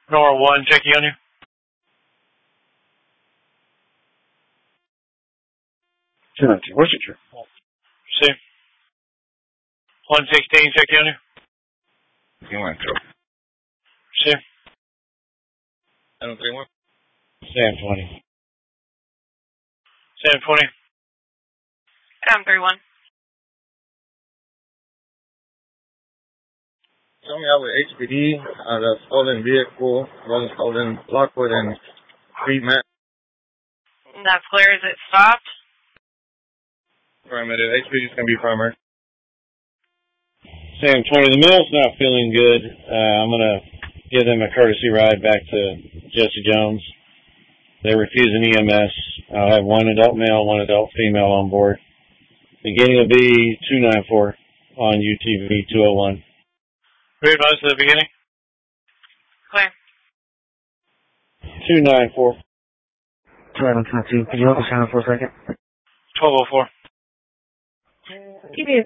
Nora 1, checking on you. Where's your trip? See. 116, checking on you. You went through. See. 731. Sam 20. Sam 20. Sam 31. Show me out with HPD, the stolen vehicle, was stolen Lockwood and Street Mat. That's clear. Is it stopped? Affirmative. HPD is going to be affirmative. Sam 20. The mill's not feeling good. I'm going to give them a courtesy ride back to Jesse Jones. They're refusing EMS. I'll have one adult male, one adult female on board. Beginning will be 294 on UTV 201. Read advise to the beginning. Clear. 294. 2, can you hold the channel for a second? 1204. Give me